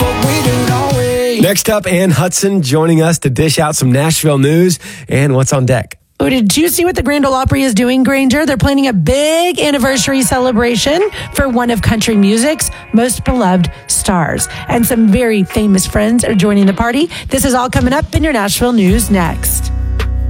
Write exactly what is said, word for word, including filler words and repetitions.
what we do, don't we? Next up, Ann Hudson joining us to dish out some Nashville news and what's on deck. Oh, did you see what the Grand Ole Opry is doing, Granger? They're planning a big anniversary celebration for one of country music's most beloved stars. And some very famous friends are joining the party. This is all coming up in your Nashville news next.